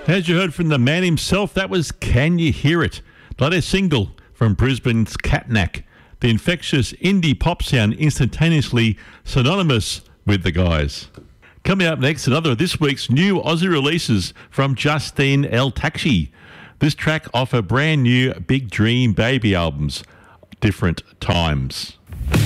As you heard from the man himself, that was Can You Hear It? The latest single from Brisbane's Catnack. The infectious indie pop sound instantaneously synonymous with the guys. Coming up next, another of this week's new Aussie releases from Justine El Takshi. This track off her brand new Big Dream Baby albums, Different Times.